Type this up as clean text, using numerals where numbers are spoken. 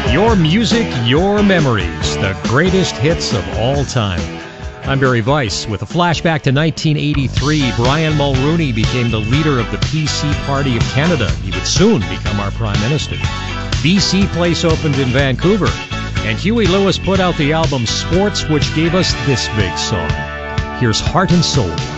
Your music, your memories, the greatest hits of all time. I'm Barry Weiss with a flashback to 1983. Brian Mulroney became the leader of the PC Party of Canada. He would soon become our Prime Minister. BC Place opened in Vancouver, and Huey Lewis put out the album Sports, which gave us this big song. Here's Heart and Soul.